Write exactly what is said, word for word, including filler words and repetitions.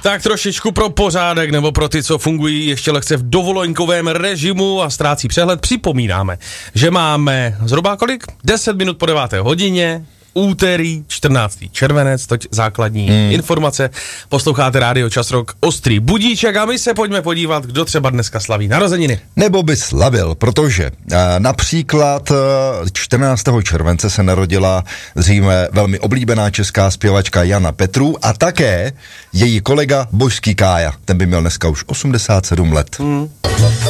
Tak trošičku pro pořádek, nebo pro ty, co fungují ještě lehce v dovolenkovém režimu a ztrácí přehled, připomínáme, že máme zhruba kolik? deset minut po deváté hodině, úterý čtrnáctého červenec, toť základní hmm. informace. Posloucháte Rádio Časrok, Ostrý budíček a my se pojďme podívat, kdo třeba dneska slaví narozeniny. Nebo by slavil, protože a, například čtrnáctého července se narodila zřejmě velmi oblíbená česká zpěvačka Jana Petrů a také její kolega Božský Kája. Ten by měl dneska už osmdesát sedm let. Hmm.